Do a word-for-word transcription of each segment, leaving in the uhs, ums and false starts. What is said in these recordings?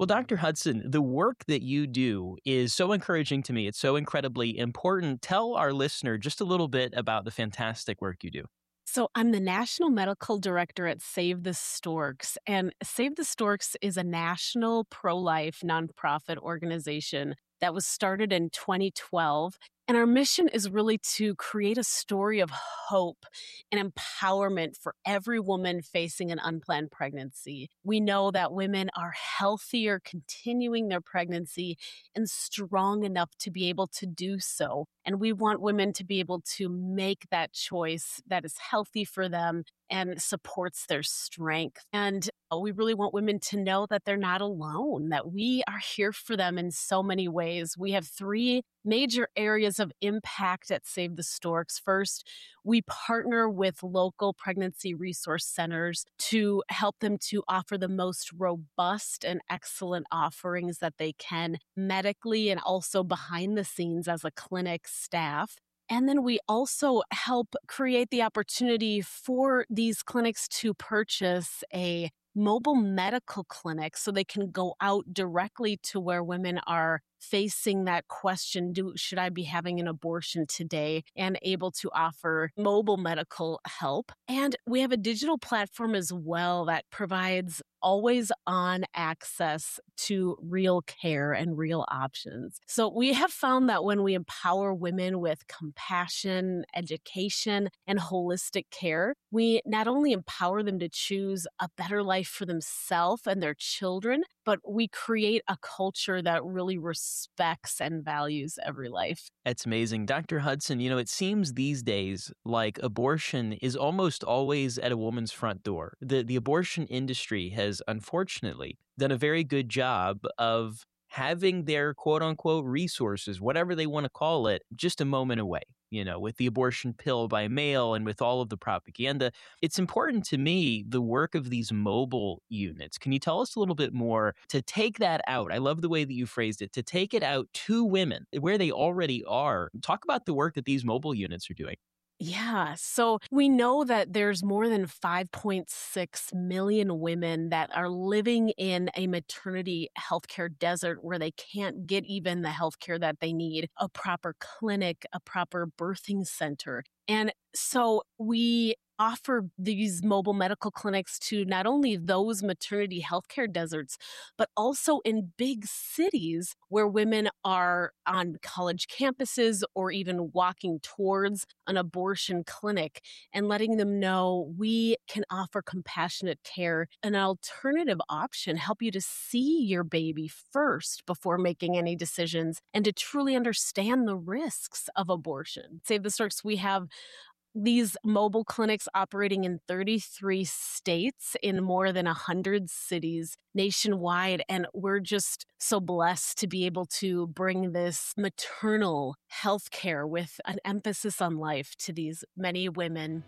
Well, Doctor Hudson, the work that you do is so encouraging to me. It's so incredibly important. Tell our listener just a little bit about the fantastic work you do. So, I'm the National Medical Director at Save the Storks, and Save the Storks is a national pro-life nonprofit organization that was started in twenty twelve. And our mission is really to create a story of hope and empowerment for every woman facing an unplanned pregnancy. We know that women are healthier continuing their pregnancy and strong enough to be able to do so. And we want women to be able to make that choice that is healthy for them and supports their strength. And we really want women to know that they're not alone, that we are here for them in so many ways. We have three major areas of impact at Save the Storks. First, we partner with local pregnancy resource centers to help them to offer the most robust and excellent offerings that they can medically and also behind the scenes as a clinic staff. And then we also help create the opportunity for these clinics to purchase a mobile medical clinic so they can go out directly to where women are facing that question, do should I be having an abortion today, and able to offer mobile medical help. And we have a digital platform as well that provides always on access to real care and real options. So we have found that when we empower women with compassion, education, and holistic care, we not only empower them to choose a better life for themselves and their children, but we create a culture that really respects and values every life. That's amazing. Doctor Hudson, you know, it seems these days like abortion is almost always at a woman's front door. The the abortion industry has unfortunately done a very good job of having their quote unquote resources, whatever they want to call it, just a moment away. You know, with the abortion pill by mail and with all of the propaganda. It's important to me, the work of these mobile units. Can you tell us a little bit more to take that out? I love the way that you phrased it, to take it out to women where they already are. Talk about the work that these mobile units are doing. Yeah, so we know that there's more than five point six million women that are living in a maternity healthcare desert where they can't get even the healthcare that they need, a proper clinic, a proper birthing center. And so we offer these mobile medical clinics to not only those maternity healthcare deserts, but also in big cities where women are on college campuses or even walking towards an abortion clinic and letting them know we can offer compassionate care, an alternative option, help you to see your baby first before making any decisions and to truly understand the risks of abortion. Save the Storks, we have these mobile clinics operating in thirty-three states in more than one hundred cities nationwide. And we're just so blessed to be able to bring this maternal health care with an emphasis on life to these many women.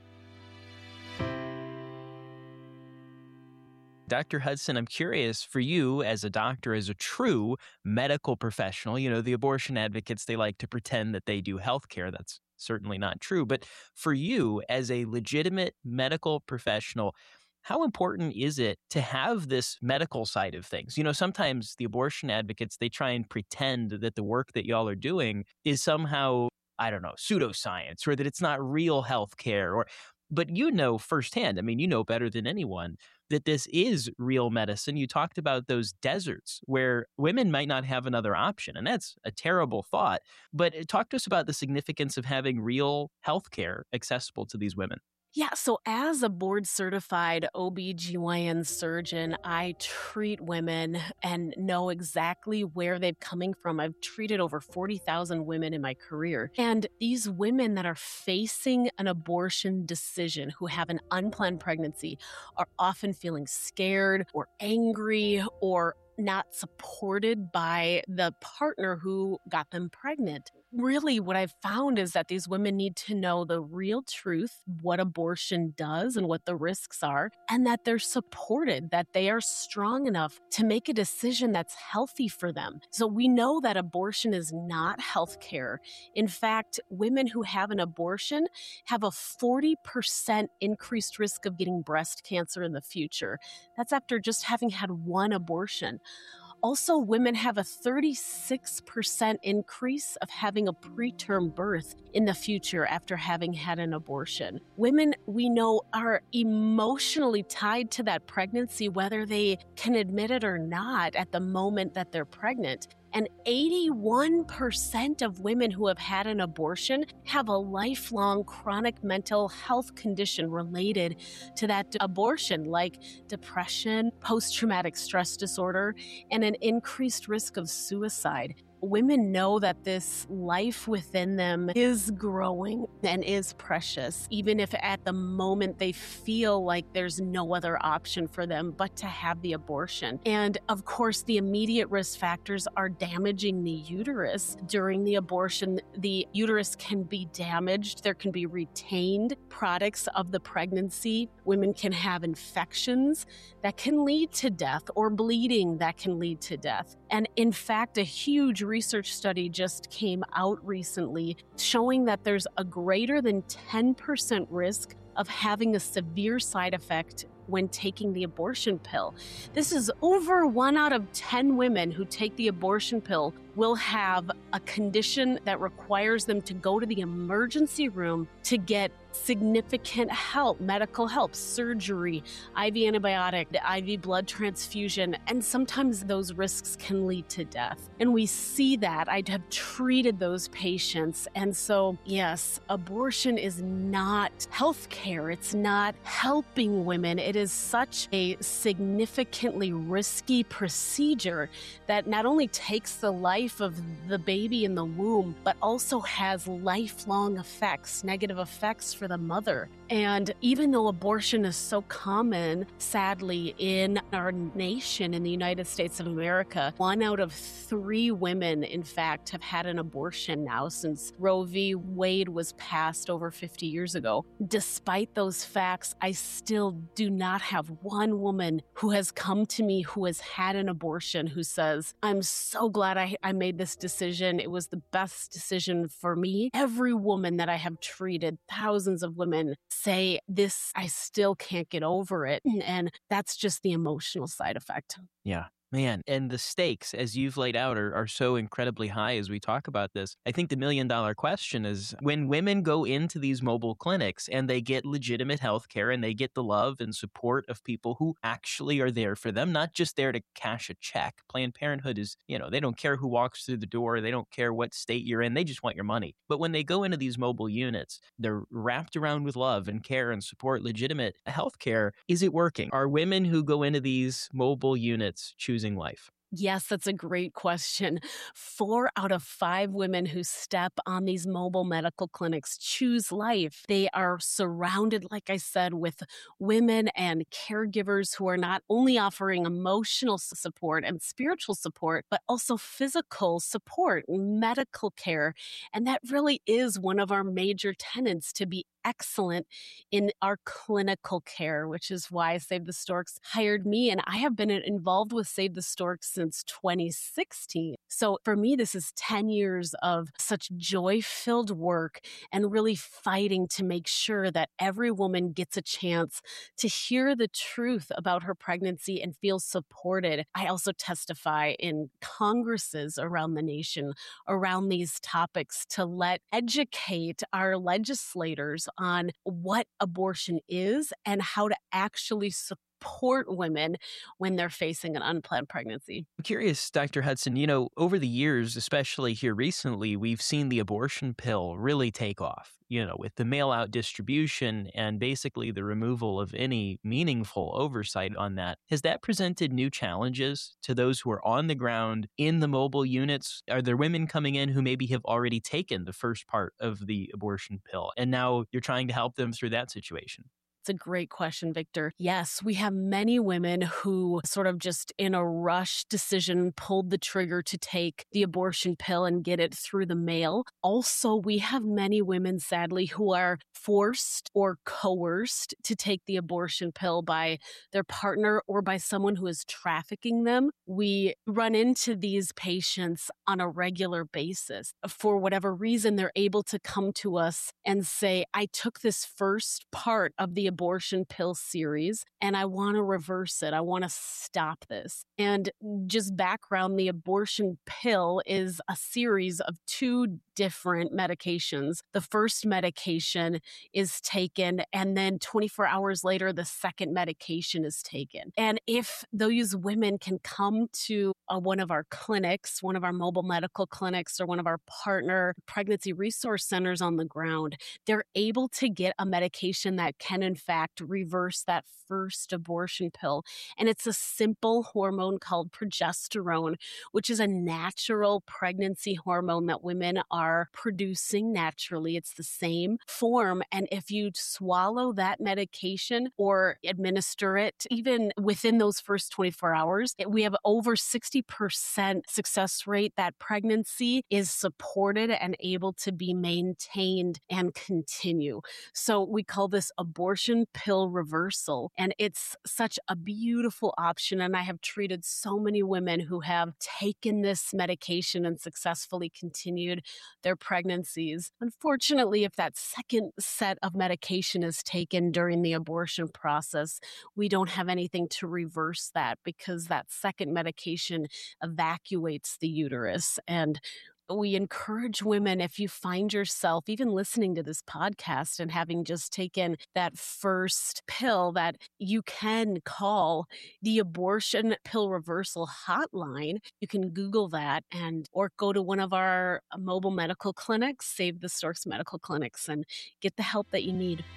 Doctor Hudson, I'm curious for you as a doctor, as a true medical professional, you know, the abortion advocates, they like to pretend that they do healthcare. That's certainly not true. But for you as a legitimate medical professional, how important is it to have this medical side of things? You know, sometimes the abortion advocates, they try and pretend that the work that y'all are doing is somehow, I don't know, pseudoscience or that it's not real healthcare or but you know firsthand, I mean, you know better than anyone that this is real medicine. You talked about those deserts where women might not have another option, and that's a terrible thought. But talk to us about the significance of having real healthcare accessible to these women. Yeah, so as a board-certified O B G Y N surgeon, I treat women and know exactly where they're coming from. I've treated over forty thousand women in my career. And these women that are facing an abortion decision, who have an unplanned pregnancy, are often feeling scared or angry or not supported by the partner who got them pregnant. Really, what I've found is that these women need to know the real truth, what abortion does and what the risks are, and that they're supported, that they are strong enough to make a decision that's healthy for them. So we know that abortion is not health care. In fact, women who have an abortion have a forty percent increased risk of getting breast cancer in the future. That's after just having had one abortion. Also, women have a thirty-six percent increase of having a preterm birth in the future after having had an abortion. Women, we know, are emotionally tied to that pregnancy, whether they can admit it or not at the moment that they're pregnant. And eighty-one percent of women who have had an abortion have a lifelong chronic mental health condition related to that abortion, like depression, post-traumatic stress disorder, and an increased risk of suicide. Women know that this life within them is growing and is precious, even if at the moment they feel like there's no other option for them but to have the abortion. And of course, the immediate risk factors are damaging the uterus. During the abortion, the uterus can be damaged. There can be retained products of the pregnancy. Women can have infections that can lead to death or bleeding that can lead to death. And in fact, a huge research study just came out recently showing that there's a greater than ten percent risk of having a severe side effect when taking the abortion pill. This is over one out of ten women who take the abortion pill will have a condition that requires them to go to the emergency room to get significant help, medical help, surgery, I V antibiotic, I V blood transfusion, and sometimes those risks can lead to death. And we see that. I have treated those patients. And so, yes, abortion is not health care. It's not helping women. It is such a significantly risky procedure that not only takes the life of the baby in the womb, but also has lifelong effects, negative effects for the mother. And even though abortion is so common, sadly, in our nation, in the United States of America, one out of three women, in fact, have had an abortion now since Roe v. Wade was passed over fifty years ago. Despite those facts, I still do not have one woman who has come to me who has had an abortion who says, I'm so glad I, I made this decision. It was the best decision for me. Every woman that I have treated, thousands of women, say this, I still can't get over it. And that's just the emotional side effect. Yeah. Man, and the stakes, as you've laid out, are, are so incredibly high as we talk about this. I think the million dollar question is when women go into these mobile clinics and they get legitimate health care and they get the love and support of people who actually are there for them, not just there to cash a check. Planned Parenthood is, you know, they don't care who walks through the door. They don't care what state you're in. They just want your money. But when they go into these mobile units, they're wrapped around with love and care and support, legitimate health care. Is it working? Are women who go into these mobile units choosing life? Yes, that's a great question. Four out of five women who step on these mobile medical clinics choose life. They are surrounded, like I said, with women and caregivers who are not only offering emotional support and spiritual support, but also physical support, medical care. And that really is one of our major tenets, to be excellent in our clinical care, which is why Save the Storks hired me. And I have been involved with Save the Storks since twenty sixteen. So for me, this is ten years of such joy-filled work and really fighting to make sure that every woman gets a chance to hear the truth about her pregnancy and feel supported. I also testify in congresses around the nation around these topics to let educate our legislators on what abortion is and how to actually support support women when they're facing an unplanned pregnancy. I'm curious, Doctor Hudson, you know, over the years, especially here recently, we've seen the abortion pill really take off, you know, with the mail-out distribution and basically the removal of any meaningful oversight on that. Has that presented new challenges to those who are on the ground in the mobile units? Are there women coming in who maybe have already taken the first part of the abortion pill, and now you're trying to help them through that situation? It's a great question, Victor. Yes, we have many women who sort of just in a rush decision pulled the trigger to take the abortion pill and get it through the mail. Also, we have many women, sadly, who are forced or coerced to take the abortion pill by their partner or by someone who is trafficking them. We run into these patients on a regular basis. For whatever reason, they're able to come to us and say, I took this first part of the abortion pill series, and I want to reverse it. I want to stop this. And just background, the abortion pill is a series of two different medications. The first medication is taken, and then twenty-four hours later, the second medication is taken. And if those women can come to uh, one of our clinics, one of our mobile medical clinics, or one of our partner pregnancy resource centers on the ground, they're able to get a medication that can, in fact, reverse that first abortion pill. And it's a simple hormone called progesterone, which is a natural pregnancy hormone that women are producing naturally. It's the same form. And if you swallow that medication or administer it, even within those first twenty-four hours, we have over sixty percent success rate that pregnancy is supported and able to be maintained and continue. So we call this abortion pill reversal. And it's such a beautiful option. And I have treated so many women who have taken this medication and successfully continued their pregnancies. Unfortunately, if that second set of medication is taken during the abortion process, we don't have anything to reverse that because that second medication evacuates the uterus. And we encourage women, if you find yourself even listening to this podcast and having just taken that first pill, that you can call the abortion pill reversal hotline. You can Google that and or go to one of our mobile medical clinics, Save the Storks medical clinics, and get the help that you need.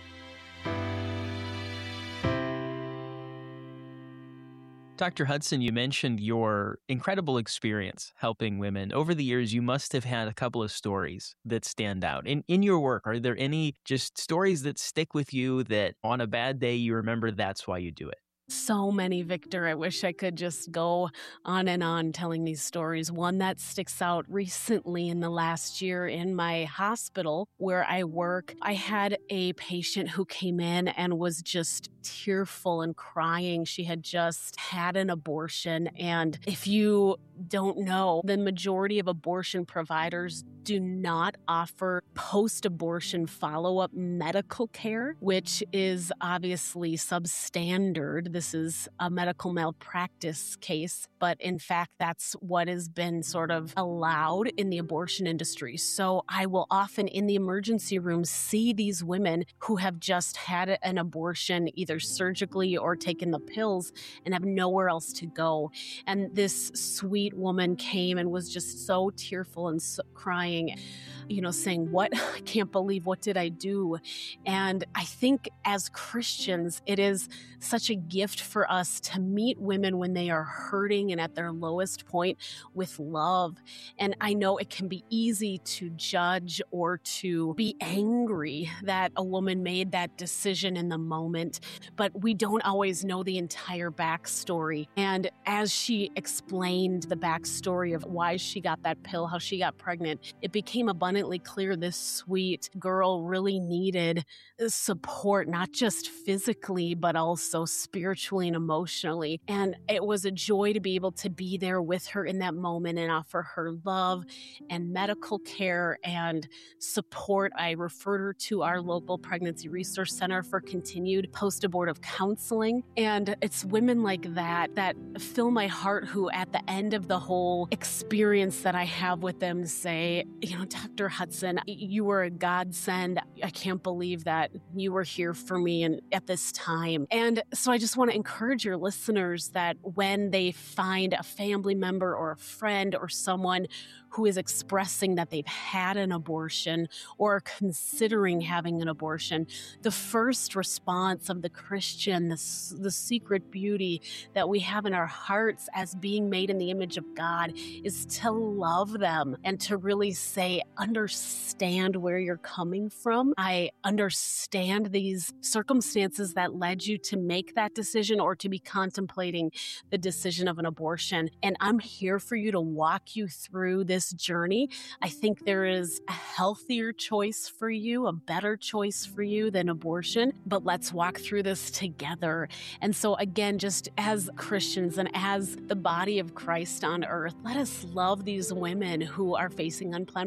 Doctor Hudson, you mentioned your incredible experience helping women. Over the years, you must have had a couple of stories that stand out. In in your work, are there any just stories that stick with you that on a bad day you remember that's why you do it? So many, Victor. I wish I could just go on and on telling these stories. One that sticks out recently in the last year in my hospital where I work, I had a patient who came in and was just tearful and crying. She had just had an abortion. And if you don't know, the majority of abortion providers do not offer post-abortion follow-up medical care, which is obviously substandard. This is a medical malpractice case, but in fact, that's what has been sort of allowed in the abortion industry. So I will often in the emergency room see these women who have just had an abortion, either surgically or taken the pills, and have nowhere else to go. And this sweet woman came and was just so tearful and so crying, you know, saying, what? I can't believe, what did I do? And I think as Christians, it is such a gift for us to meet women when they are hurting and at their lowest point with love. And I know it can be easy to judge or to be angry that a woman made that decision in the moment, but we don't always know the entire backstory. And as she explained the backstory of why she got that pill, how she got pregnant, it became abundantly clear this sweet girl really needed support, not just physically, but also spiritually and emotionally. And it was a joy to be able to be there with her in that moment and offer her love and medical care and support. I referred her to our local pregnancy resource center for continued post-abortive counseling. And it's women like that that fill my heart, who at the end of the whole experience that I have with them say, you know, Doctor Hudson, you were a godsend. I can't believe that you were here for me and at this time. And so I just want to encourage your listeners that when they find a family member or a friend or someone who is expressing that they've had an abortion or are considering having an abortion, the first response of the Christian, the, the secret beauty that we have in our hearts as being made in the image of God, is to love them and to really say, understand where you're coming from. I understand these circumstances that led you to make that decision or to be contemplating the decision of an abortion. And I'm here for you to walk you through this journey. I think there is a healthier choice for you, a better choice for you than abortion, but let's walk through this together. And so again, just as Christians and as the body of Christ on earth, let us love these women who are facing unplanned pregnancy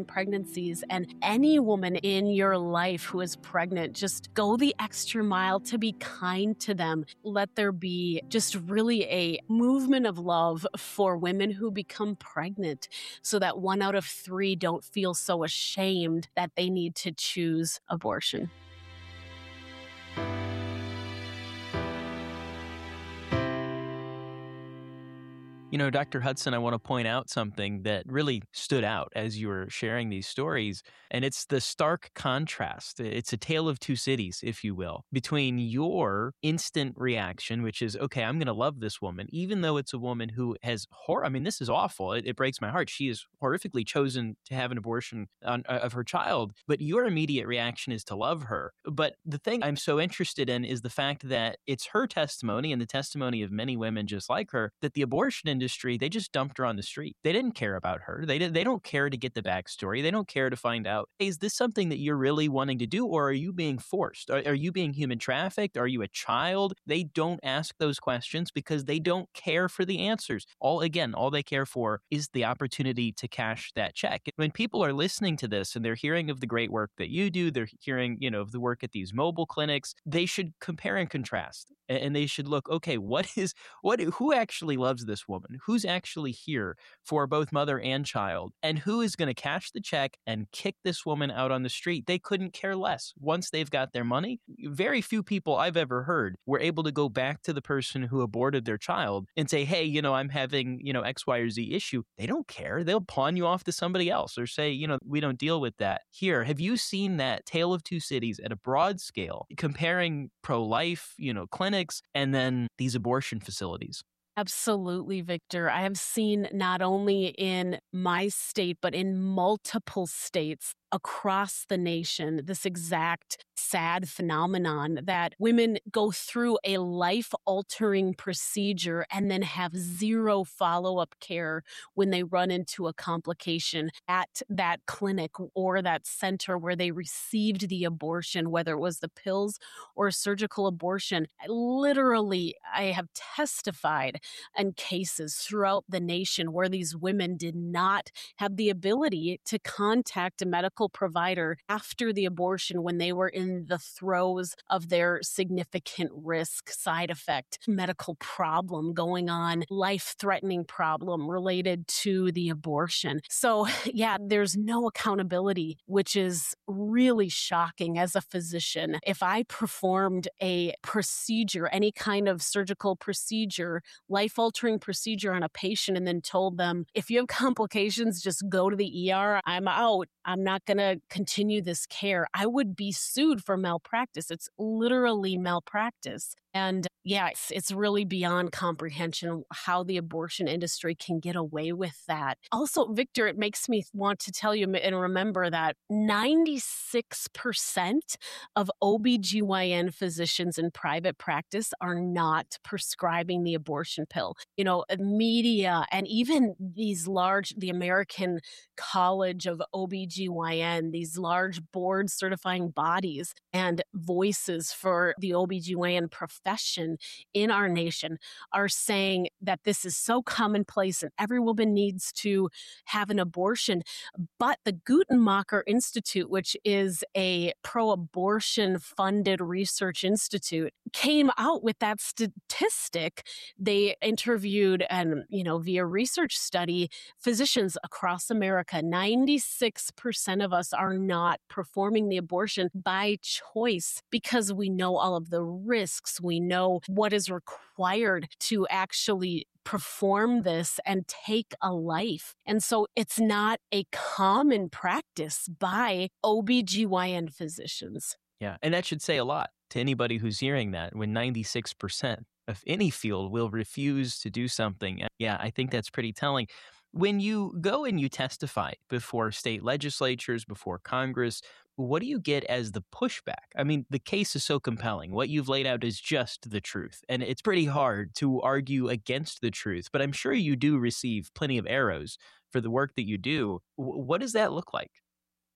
pregnancies. And any woman in your life who is pregnant, just go the extra mile to be kind to them. Let there be just really a movement of love for women who become pregnant so that one out of three don't feel so ashamed that they need to choose abortion. You know, Doctor Hudson, I want to point out something that really stood out as you were sharing these stories, and it's the stark contrast. It's a tale of two cities, if you will, between your instant reaction, which is, okay, I'm going to love this woman, even though it's a woman who has hor- I mean, this is awful. It, it breaks my heart. She has horrifically chosen to have an abortion on, uh, of her child, but your immediate reaction is to love her. But the thing I'm so interested in is the fact that it's her testimony and the testimony of many women just like her that the abortion industry, they just dumped her on the street. They didn't care about her. They did, they don't care to get the backstory. They don't care to find out, hey, is this something that you're really wanting to do, or are you being forced? Are, are you being human trafficked? Are you a child? They don't ask those questions because they don't care for the answers. All again, all they care for is the opportunity to cash that check. When people are listening to this and they're hearing of the great work that you do, they're hearing, you know, of the work at these mobile clinics, they should compare and contrast, and they should look, okay, what is what who actually loves this woman? Who's actually here for both mother and child, and who is going to cash the check and kick this woman out on the street? They couldn't care less. Once they've got their money, very few people I've ever heard were able to go back to the person who aborted their child and say, hey, you know, I'm having, you know, X, Y, or Z issue. They don't care. They'll pawn you off to somebody else or say, you know, we don't deal with that here. Have you seen that tale of two cities at a broad scale, comparing pro-life, you know, clinics and then these abortion facilities? Absolutely, Victor. I have seen not only in my state, but in multiple states across the nation this exact sad phenomenon that women go through a life-altering procedure and then have zero follow-up care when they run into a complication at that clinic or that center where they received the abortion, whether it was the pills or a surgical abortion. Literally, I have testified in cases throughout the nation where these women did not have the ability to contact a medical provider after the abortion when they were in the throes of their significant risk, side effect, medical problem going on, life-threatening problem related to the abortion. So yeah, there's no accountability, which is really shocking as a physician. If I performed a procedure, any kind of surgical procedure, life-altering procedure on a patient and then told them, if you have complications, just go to the E R, I'm out, I'm not going to continue this care, I would be sued for malpractice. It's literally malpractice. And yeah, it's, it's really beyond comprehension how the abortion industry can get away with that. Also, Victor, it makes me want to tell you and remember that ninety-six percent of O B G Y N physicians in private practice are not prescribing the abortion pill. You know, media and even these large, the American College of O B G Y N, these large board certifying bodies and voices for the O B G Y N profession in our nation are saying that this is so commonplace and every woman needs to have an abortion. But the Guttmacher Institute, which is a pro-abortion funded research institute, came out with that statistic. They interviewed and, you know, via research study, physicians across America, ninety-six percent of us are not performing the abortion by choice because we know all of the risks. We know what is required to actually perform this and take a life. And so it's not a common practice by O B G Y N physicians. Yeah, and that should say a lot to anybody who's hearing that when ninety-six percent of any field will refuse to do something. Yeah, I think that's pretty telling. When you go and you testify before state legislatures, before Congress, what do you get as the pushback? I mean, the case is so compelling. What you've laid out is just the truth, and it's pretty hard to argue against the truth, but I'm sure you do receive plenty of arrows for the work that you do. W- what does that look like?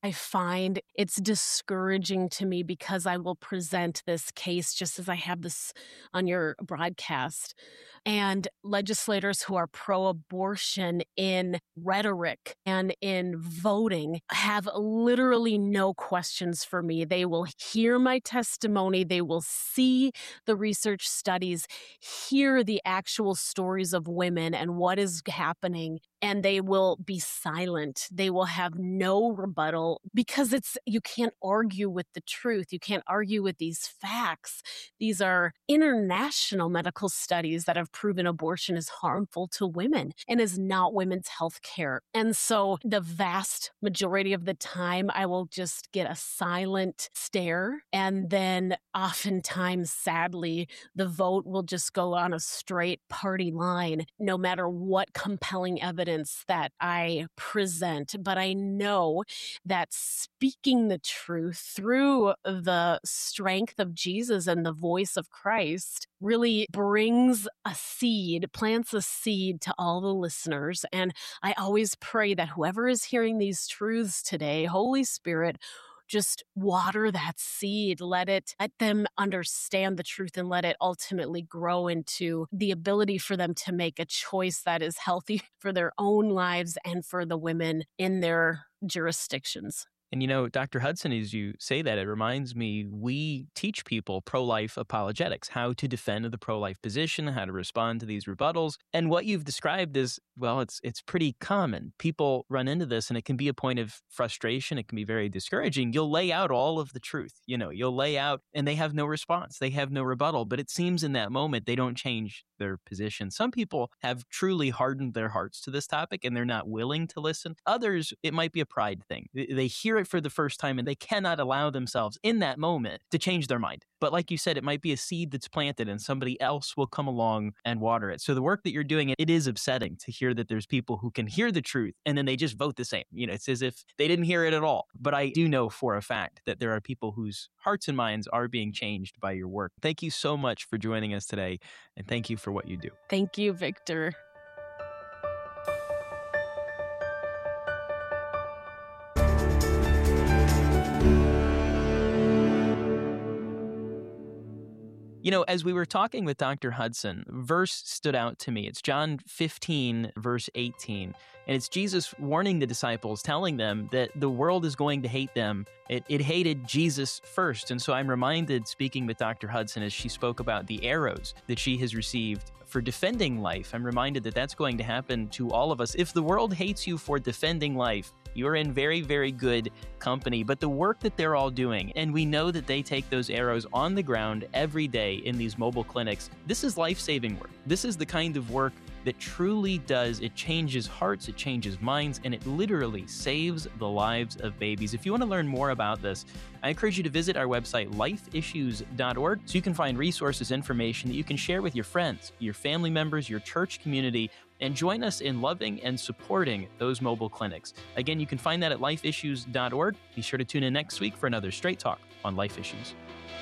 I find it's discouraging to me because I will present this case just as I have this on your broadcast. And legislators who are pro-abortion in rhetoric and in voting have literally no questions for me. They will hear my testimony. They will see the research studies, hear the actual stories of women and what is happening, and they will be silent. They will have no rebuttal because it's you can't argue with the truth. You can't argue with these facts. These are international medical studies that have proven abortion is harmful to women and is not women's health care. And so the vast majority of the time, I will just get a silent stare. And then oftentimes, sadly, the vote will just go on a straight party line, no matter what compelling evidence that I present. But I know that speaking the truth through the strength of Jesus and the voice of Christ really brings a seed, plants a seed to all the listeners. And I always pray that whoever is hearing these truths today, Holy Spirit, just water that seed, let it, let them understand the truth and let it ultimately grow into the ability for them to make a choice that is healthy for their own lives and for the women in their jurisdictions. And, you know, Doctor Hudson, as you say that, it reminds me, we teach people pro-life apologetics, how to defend the pro-life position, how to respond to these rebuttals. And what you've described is, well, it's it's pretty common. People run into this, and it can be a point of frustration. It can be very discouraging. You'll lay out all of the truth. You know, you'll lay out, and they have no response. They have no rebuttal. But it seems in that moment, they don't change their position. Some people have truly hardened their hearts to this topic, and they're not willing to listen. Others, it might be a pride thing. They hear it for the first time, and they cannot allow themselves in that moment to change their mind. But like you said, it might be a seed that's planted, and somebody else will come along and water it. So the work that you're doing, it is upsetting to hear that there's people who can hear the truth, and then they just vote the same. You know, it's as if they didn't hear it at all. But I do know for a fact that there are people whose hearts and minds are being changed by your work. Thank you so much for joining us today, and thank you for what you do. Thank you, Victor. You know, as we were talking with Doctor Hudson, verse stood out to me. It's John fifteen, verse eighteen. And it's Jesus warning the disciples, telling them that the world is going to hate them. It, it hated Jesus first. And so I'm reminded, speaking with Doctor Hudson, as she spoke about the arrows that she has received for defending life, I'm reminded that that's going to happen to all of us. If the world hates you for defending life, you're in very, very good company. But the work that they're all doing, and we know that they take those arrows on the ground every day in these mobile clinics, this is life-saving work. This is the kind of work that truly does, it changes hearts, it changes minds, and it literally saves the lives of babies. If you want to learn more about this, I encourage you to visit our website, life issues dot org, so you can find resources, information that you can share with your friends, your family members, your church community, and join us in loving and supporting those mobile clinics. Again, you can find that at life issues dot org. Be sure to tune in next week for another Straight Talk on Life Issues.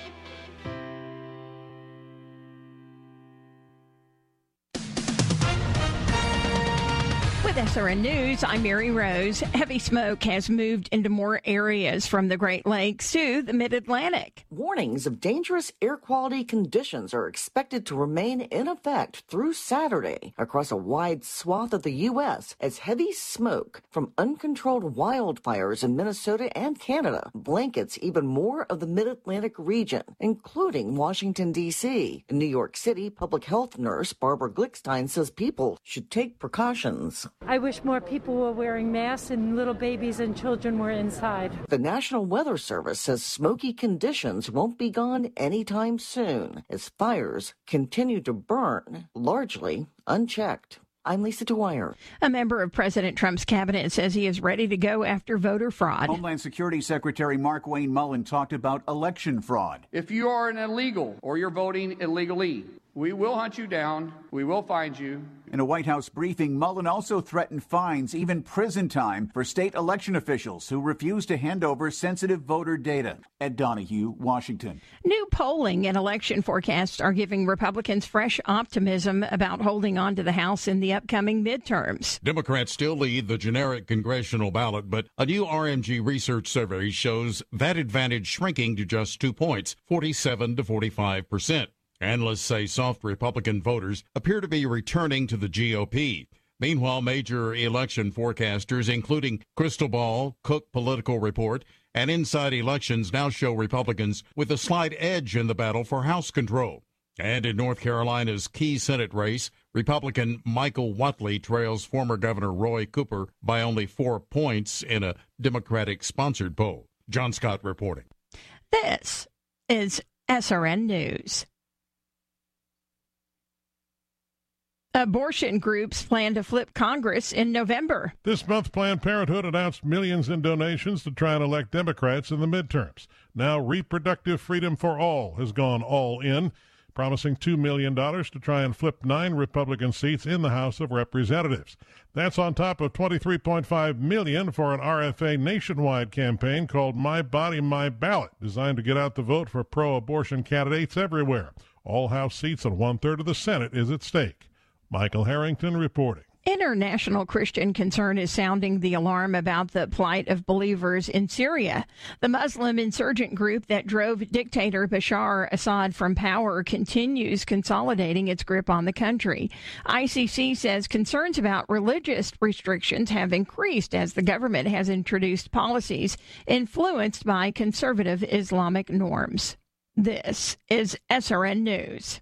With S R N News, I'm Mary Rose. Heavy smoke has moved into more areas from the Great Lakes to the Mid-Atlantic. Warnings of dangerous air quality conditions are expected to remain in effect through Saturday across a wide swath of the U S as heavy smoke from uncontrolled wildfires in Minnesota and Canada blankets even more of the Mid-Atlantic region, including Washington, D C. New York City public health nurse Barbara Glickstein says people should take precautions. I wish more people were wearing masks and little babies and children were inside. The National Weather Service says smoky conditions won't be gone anytime soon as fires continue to burn, largely unchecked. I'm Lisa Dwyer. A member of President Trump's cabinet says he is ready to go after voter fraud. Homeland Security Secretary Markwayne Mullin talked about election fraud. If you are an illegal or you're voting illegally, We will hunt you down. We will find you. In a White House briefing, Mullen also threatened fines, even prison time, for state election officials who refuse to hand over sensitive voter data. Ed Donahue, Washington. New polling and election forecasts are giving Republicans fresh optimism about holding on to the House in the upcoming midterms. Democrats still lead the generic congressional ballot, but a new R M G research survey shows that advantage shrinking to just two points, forty-seven to forty-five percent. Analysts say soft Republican voters appear to be returning to the G O P. Meanwhile, major election forecasters, including Crystal Ball, Cook Political Report, and Inside Elections, now show Republicans with a slight edge in the battle for House control. And in North Carolina's key Senate race, Republican Michael Whatley trails former Governor Roy Cooper by only four points in a Democratic-sponsored poll. John Scott reporting. This is S R N News. Abortion groups plan to flip Congress in November. This month, Planned Parenthood announced millions in donations to try and elect Democrats in the midterms. Now, Reproductive Freedom for All has gone all in, promising two million dollars to try and flip nine Republican seats in the House of Representatives. That's on top of twenty-three point five million dollars for an R F A nationwide campaign called My Body, My Ballot, designed to get out the vote for pro-abortion candidates everywhere. All House seats and one-third of the Senate is at stake. Michael Harrington reporting. International Christian concern is sounding the alarm about the plight of believers in Syria. The Muslim insurgent group that drove dictator Bashar Assad from power continues consolidating its grip on the country. I C C says concerns about religious restrictions have increased as the government has introduced policies influenced by conservative Islamic norms. This is S R N News.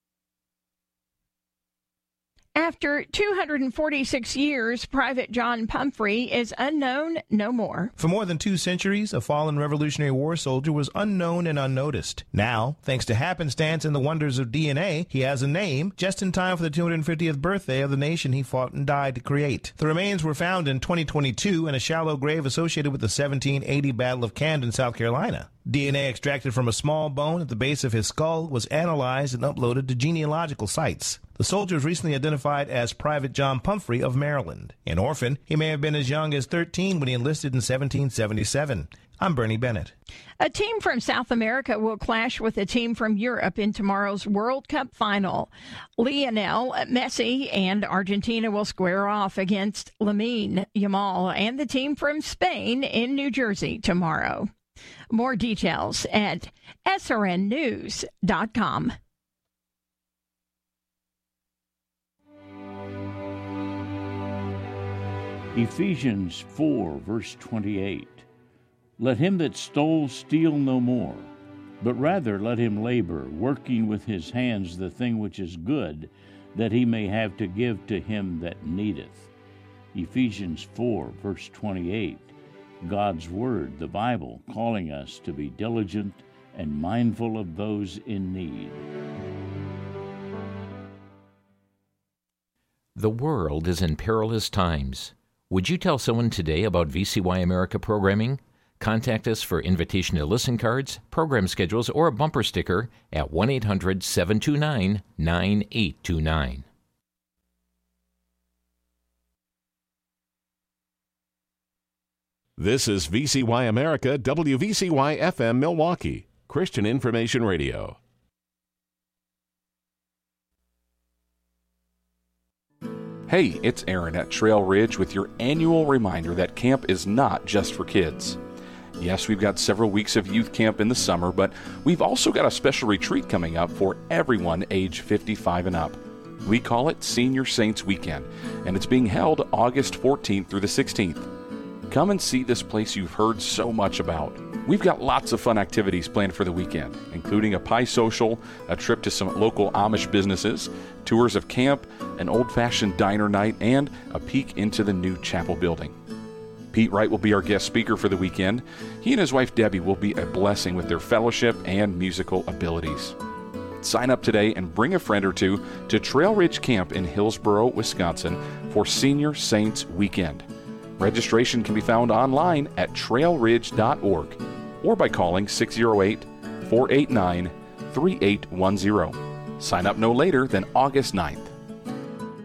After two hundred forty-six years, Private John Pumphrey is unknown no more. For more than two centuries, a fallen Revolutionary War soldier was unknown and unnoticed. Now, thanks to happenstance and the wonders of D N A, he has a name just in time for the two hundred fiftieth birthday of the nation he fought and died to create. The remains were found in twenty twenty-two in a shallow grave associated with the seventeen eighty Battle of Camden, South Carolina. D N A extracted from a small bone at the base of his skull was analyzed and uploaded to genealogical sites. The soldier was recently identified as Private John Pumphrey of Maryland. An orphan, he may have been as young as thirteen when he enlisted in seventeen seventy-seven. I'm Bernie Bennett. A team from South America will clash with a team from Europe in tomorrow's World Cup final. Lionel Messi and Argentina will square off against Lamine Yamal and the team from Spain in New Jersey tomorrow. More details at S R N news dot com. Ephesians four, verse twenty-eight. Let him that stole steal no more, but rather let him labor, working with his hands the thing which is good, that he may have to give to him that needeth. Ephesians four, verse twenty-eight. God's Word, the Bible, calling us to be diligent and mindful of those in need. The world is in perilous times. Would you tell someone today about V C Y America programming? Contact us for invitation to listen cards, program schedules, or a bumper sticker at one eight hundred seven two nine nine eight two nine. This is V C Y America, W V C Y F M Milwaukee, Christian Information Radio. Hey, it's Aaron at Trail Ridge with your annual reminder that camp is not just for kids. Yes, we've got several weeks of youth camp in the summer, but we've also got a special retreat coming up for everyone age fifty-five and up. We call it Senior Saints Weekend, and it's being held August fourteenth through the sixteenth. Come and see this place you've heard so much about. We've got lots of fun activities planned for the weekend, including a pie social, a trip to some local Amish businesses, tours of camp, an old-fashioned diner night, and a peek into the new chapel building. Pete Wright will be our guest speaker for the weekend. He and his wife Debbie will be a blessing with their fellowship and musical abilities. Sign up today and bring a friend or two to Trail Ridge Camp in Hillsboro, Wisconsin for Senior Saints Weekend. Registration can be found online at trail ridge dot org or by calling six oh eight, four eight nine, three eight one zero. Sign up no later than August ninth.